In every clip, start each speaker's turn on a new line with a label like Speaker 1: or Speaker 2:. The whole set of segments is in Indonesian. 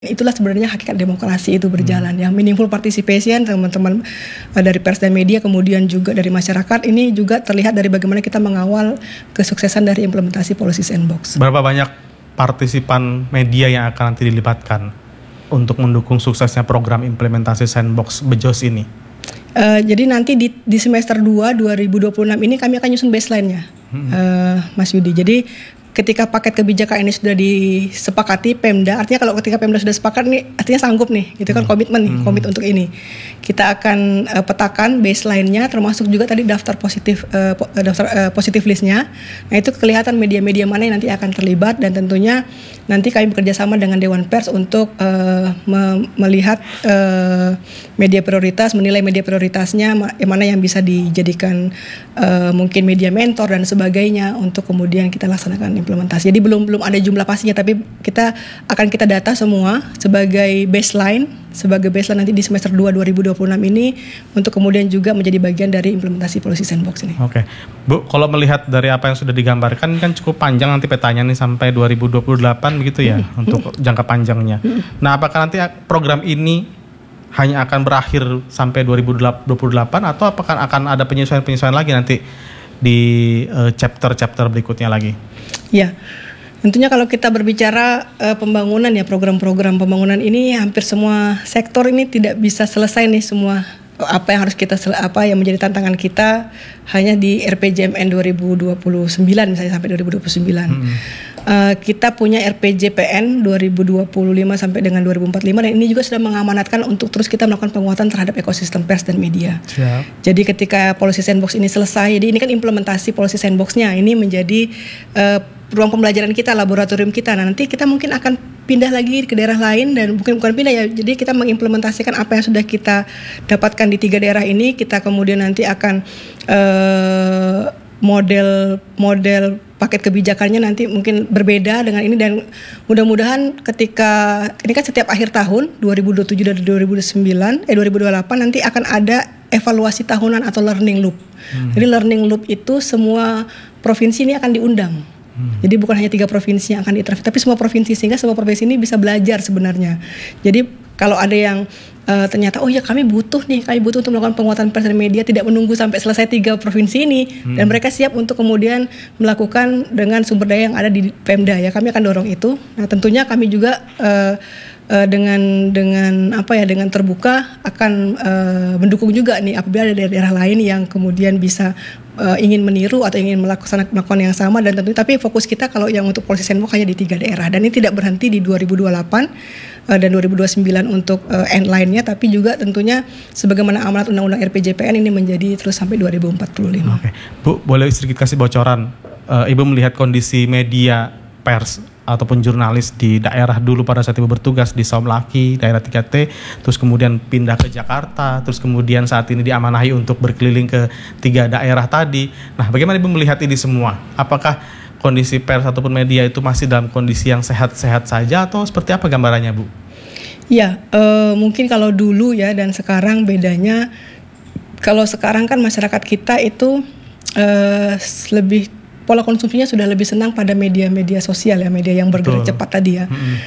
Speaker 1: Itulah sebenarnya hakikat demokrasi itu berjalan ya, meaningful participation teman-teman dari pers dan media, kemudian juga dari masyarakat. Ini juga terlihat dari bagaimana kita mengawal kesuksesan dari implementasi policy sandbox.
Speaker 2: Berapa banyak partisipan media yang akan nanti dilibatkan untuk mendukung suksesnya program implementasi sandbox BEJOS ini?
Speaker 1: Jadi nanti di semester 2 2026 ini kami akan nyusun baseline-nya, Mas Yudi. Jadi ketika paket kebijakan ini sudah disepakati Pemda, artinya kalau ketika Pemda sudah sepakat nih, artinya sanggup nih, gitu kan, komitmen nih, komit untuk ini. Kita akan petakan baseline-nya, termasuk juga tadi daftar positif list-nya. Nah itu kelihatan media-media mana yang nanti akan terlibat, dan tentunya nanti kami bekerja sama dengan Dewan Pers untuk melihat media prioritas, menilai media prioritasnya, mana yang bisa dijadikan mungkin media mentor dan sebagainya untuk kemudian kita laksanakan implementasi. Jadi belum ada jumlah pastinya, tapi kita data semua sebagai baseline nanti di semester 2 2026 ini untuk kemudian juga menjadi bagian dari implementasi policy sandbox ini.
Speaker 2: Oke. Bu, kalau melihat dari apa yang sudah digambarkan kan cukup panjang nanti petanya nih sampai 2028 begitu ya untuk jangka panjangnya. Nah, apakah nanti program ini hanya akan berakhir sampai 2028 atau apakah akan ada penyesuaian lagi nanti di chapter berikutnya lagi?
Speaker 1: Ya, tentunya kalau kita berbicara pembangunan ya, program-program pembangunan ini hampir semua sektor ini tidak bisa selesai nih semua. Apa yang harus yang menjadi tantangan kita hanya di RPJMN 2029 misalnya sampai 2029. Kita punya RPJPN 2025 sampai dengan 2045, dan ini juga sudah mengamanatkan untuk terus kita melakukan penguatan terhadap ekosistem pers dan media.
Speaker 2: Siap.
Speaker 1: Jadi ketika policy sandbox ini selesai, jadi ini kan implementasi policy sandbox-nya ini menjadi ruang pembelajaran kita, laboratorium kita. Nah, nanti kita mungkin akan pindah lagi ke daerah lain, dan bukan pindah ya. Jadi kita mengimplementasikan apa yang sudah kita dapatkan di 3 daerah ini. Kita kemudian nanti akan model paket kebijakannya nanti mungkin berbeda dengan ini, dan mudah-mudahan ketika ini kan setiap akhir tahun 2027 dan 2028 nanti akan ada evaluasi tahunan atau learning loop. Jadi learning loop itu semua provinsi ini akan diundang. Jadi bukan hanya 3 provinsi yang akan diinterview, tapi semua provinsi, sehingga semua provinsi ini bisa belajar sebenarnya. Jadi kalau ada yang ternyata oh ya kami butuh untuk melakukan penguatan pers dan media, tidak menunggu sampai selesai 3 provinsi ini, dan mereka siap untuk kemudian melakukan dengan sumber daya yang ada di Pemda ya, kami akan dorong itu. Nah tentunya kami juga dengan terbuka akan mendukung juga nih apabila ada daerah lain yang kemudian bisa ingin meniru atau ingin melakukan yang sama, dan tentu tapi fokus kita kalau yang untuk policy sandbox hanya di 3 daerah, dan ini tidak berhenti di 2028 dan 2029 untuk end line-nya, tapi juga tentunya sebagaimana amanat Undang-Undang RPJPN ini menjadi terus sampai 2045.
Speaker 2: Oke. Bu, boleh sedikit kasih bocoran, Ibu melihat kondisi media pers ataupun jurnalis di daerah dulu pada saat Ibu bertugas di Saumlaki, daerah 3T, terus kemudian pindah ke Jakarta, terus kemudian saat ini diamanahi untuk berkeliling ke 3 daerah tadi. Nah, bagaimana Ibu melihat ini semua? Apakah kondisi pers ataupun media itu masih dalam kondisi yang sehat-sehat saja atau seperti apa gambarannya, Bu?
Speaker 1: Ya, mungkin kalau dulu ya dan sekarang bedanya, kalau sekarang kan masyarakat kita itu lebih pola konsumsinya sudah lebih senang pada media-media sosial ya, media yang bergerak cepat tadi ya.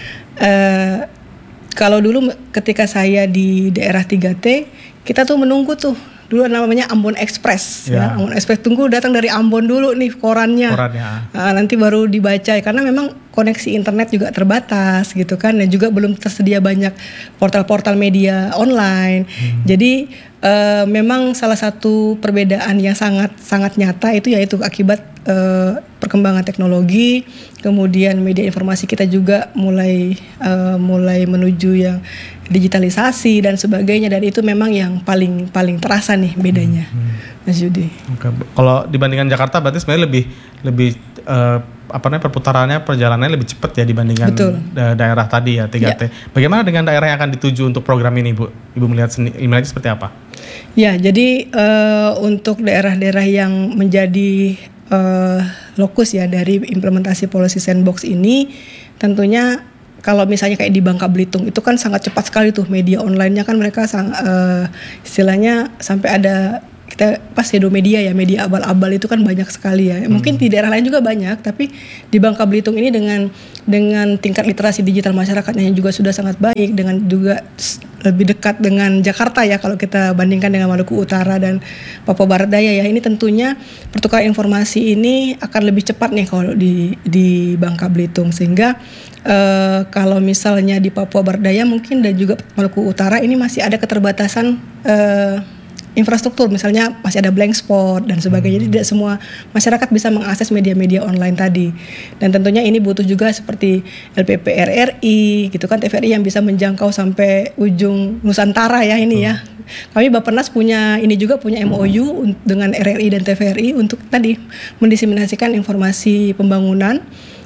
Speaker 1: Kalau dulu ketika saya di daerah 3T, kita tuh menunggu tuh, dulu namanya Ambon Express ya. Ambon Express, tunggu datang dari Ambon dulu nih korannya. Nanti baru dibaca, karena memang koneksi internet juga terbatas gitu kan, dan juga belum tersedia banyak portal-portal media online. Jadi memang salah satu perbedaan yang sangat nyata itu yaitu akibat perkembangan teknologi, kemudian media informasi kita juga mulai menuju yang digitalisasi dan sebagainya, dan itu memang yang paling terasa nih bedanya, Mas Yudi.
Speaker 2: Oke. Kalau dibandingkan Jakarta berarti sebenarnya lebih perputarannya, perjalanannya lebih cepat ya dibandingkan daerah tadi ya 3T. Ya. Bagaimana dengan daerah yang akan dituju untuk program ini, Bu? Ibu melihat seperti apa?
Speaker 1: Ya, jadi untuk daerah-daerah yang menjadi lokus ya dari implementasi policy sandbox ini, tentunya kalau misalnya kayak di Bangka Belitung itu kan sangat cepat sekali tuh media online-nya kan, mereka istilahnya sampai ada kita pas pseudo media ya, media abal-abal itu kan banyak sekali ya. Mungkin di daerah lain juga banyak, tapi di Bangka Belitung ini dengan tingkat literasi digital masyarakatnya yang juga sudah sangat baik, dengan juga lebih dekat dengan Jakarta ya kalau kita bandingkan dengan Maluku Utara dan Papua Barat Daya ya. Ini tentunya pertukaran informasi ini akan lebih cepat nih kalau di Bangka Belitung, sehingga kalau misalnya di Papua Barat Daya mungkin dan juga Maluku Utara ini masih ada keterbatasan infrastruktur, misalnya masih ada blank spot dan sebagainya. Jadi tidak semua masyarakat bisa mengakses media-media online tadi. Dan tentunya ini butuh juga seperti LPP RRI gitu kan, TVRI yang bisa menjangkau sampai ujung Nusantara ya ini ya. Kami Bappenas punya MOU dengan RRI dan TVRI untuk tadi mendiseminasikan informasi pembangunan.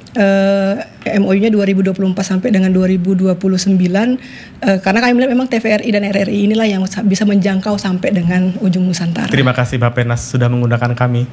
Speaker 1: MOU-nya 2024 sampai dengan 2029 karena kami melihat memang TVRI dan RRI inilah yang bisa menjangkau sampai dengan ujung Nusantara.
Speaker 2: Terima kasih Bappenas sudah menggunakan kami.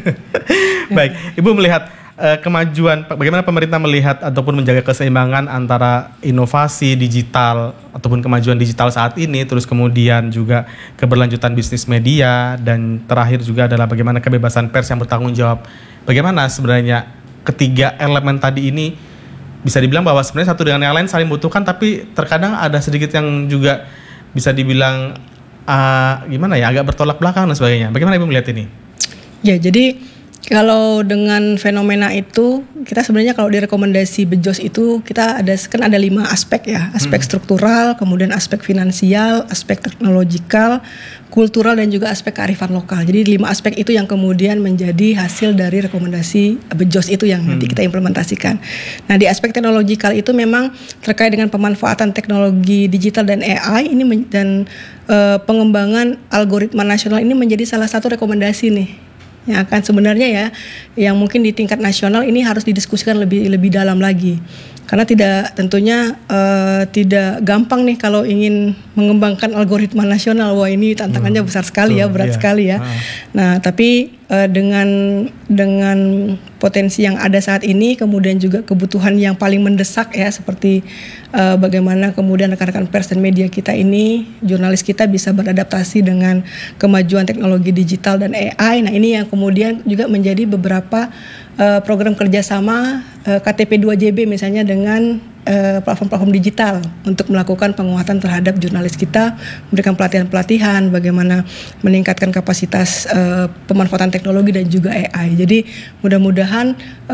Speaker 2: Baik, Ibu melihat kemajuan, bagaimana pemerintah melihat ataupun menjaga keseimbangan antara inovasi digital ataupun kemajuan digital saat ini, terus kemudian juga keberlanjutan bisnis media, dan terakhir juga adalah bagaimana kebebasan pers yang bertanggung jawab. Bagaimana sebenarnya ketiga elemen tadi ini bisa dibilang bahwa sebenarnya satu dengan yang lain saling membutuhkan, tapi terkadang ada sedikit yang juga bisa dibilang gimana ya, agak bertolak belakang dan sebagainya. Bagaimana Ibu melihat ini?
Speaker 1: Ya, jadi kalau dengan fenomena itu, kita sebenarnya kalau di rekomendasi Bejos itu kita ada 5 aspek ya, aspek struktural, kemudian aspek finansial, aspek teknologikal, kultural, dan juga aspek kearifan lokal. Jadi 5 aspek itu yang kemudian menjadi hasil dari rekomendasi Bejos itu yang nanti kita implementasikan. Nah, di aspek teknologikal itu memang terkait dengan pemanfaatan teknologi digital dan AI ini dan pengembangan algoritma nasional ini menjadi salah satu rekomendasi nih. Yang akan sebenarnya ya, yang mungkin di tingkat nasional ini harus didiskusikan lebih dalam lagi, karena tentunya tidak gampang nih kalau ingin mengembangkan algoritma nasional. Wah, ini tantangannya besar sekali ya, berat sekali ya. Nah, tapi dengan potensi yang ada saat ini, kemudian juga kebutuhan yang paling mendesak ya, seperti bagaimana kemudian rekan-rekan pers dan media kita ini, jurnalis kita bisa beradaptasi dengan kemajuan teknologi digital dan AI. Nah, ini yang kemudian juga menjadi beberapa program kerjasama KTP 2JB misalnya dengan platform-platform digital untuk melakukan penguatan terhadap jurnalis kita, memberikan pelatihan-pelatihan bagaimana meningkatkan kapasitas pemanfaatan teknologi dan juga AI. Jadi mudah-mudahan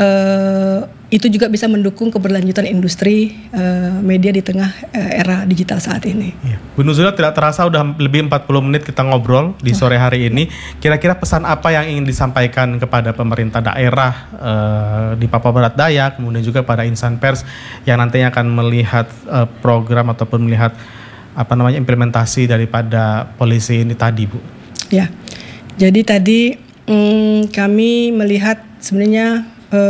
Speaker 1: itu juga bisa mendukung keberlanjutan industri media di tengah era digital saat ini.
Speaker 2: Ya. Bu Nuzula, tidak terasa udah lebih 40 menit kita ngobrol di sore hari ini. Kira-kira pesan apa yang ingin disampaikan kepada pemerintah daerah di Papua Barat Daya, kemudian juga pada insan pers yang nantinya akan melihat program ataupun melihat implementasi daripada polisi ini tadi, Bu? Ya,
Speaker 1: jadi tadi kami melihat sebenarnya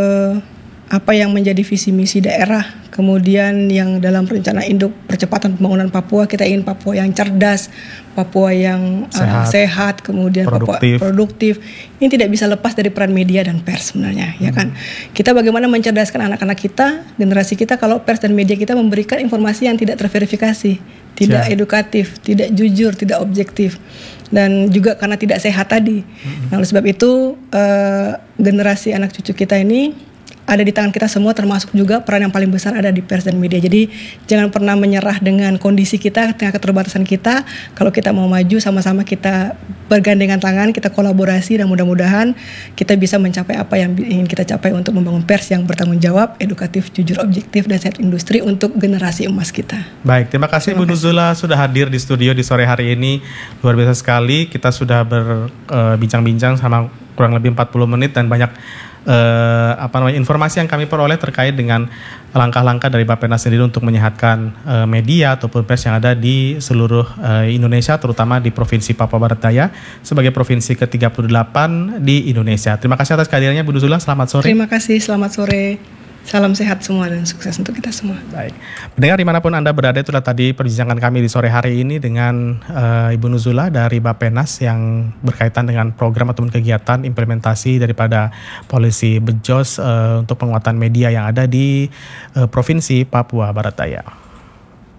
Speaker 1: apa yang menjadi visi misi daerah, kemudian yang dalam rencana induk percepatan pembangunan Papua, kita ingin Papua yang cerdas, Papua yang sehat, kemudian produktif. Papua produktif. Ini tidak bisa lepas dari peran media dan pers sebenarnya, ya kan? Kita bagaimana mencerdaskan anak-anak kita, generasi kita, kalau pers dan media kita memberikan informasi yang tidak terverifikasi, tidak edukatif, tidak jujur, tidak objektif, dan juga karena tidak sehat tadi. Nah, oleh sebab itu generasi anak cucu kita ini ada di tangan kita semua, termasuk juga peran yang paling besar ada di pers dan media. Jadi jangan pernah menyerah dengan kondisi kita, dengan keterbatasan kita. Kalau kita mau maju, sama-sama kita bergandengan tangan, kita kolaborasi, dan mudah-mudahan kita bisa mencapai apa yang ingin kita capai untuk membangun pers yang bertanggung jawab, edukatif, jujur, objektif, dan sehat industri untuk generasi emas kita.
Speaker 2: Baik, terima kasih Bu Nuzula sudah hadir di studio di sore hari ini. Luar biasa sekali, kita sudah berbincang-bincang sama kurang lebih 40 menit dan banyak informasi yang kami peroleh terkait dengan langkah-langkah dari Bappenas sendiri untuk menyehatkan media ataupun pers yang ada di seluruh Indonesia, terutama di Provinsi Papua Barat Daya sebagai provinsi ke-38 di Indonesia. Terima kasih atas kehadirannya Bu Nuzula, selamat sore.
Speaker 1: Terima kasih, selamat sore. Salam sehat semua dan sukses untuk kita semua.
Speaker 2: Baik, pendengar dimanapun Anda berada, itulah tadi perbincangan kami di sore hari ini dengan Ibu Nuzula dari Bappenas yang berkaitan dengan program ataupun kegiatan implementasi daripada polisi Bejos untuk penguatan media yang ada di Provinsi Papua Barat Daya.